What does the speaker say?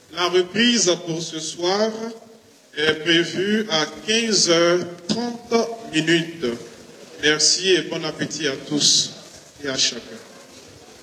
La reprise pour ce soir est prévue à 15h30. Merci et bon appétit à tous et à chacun.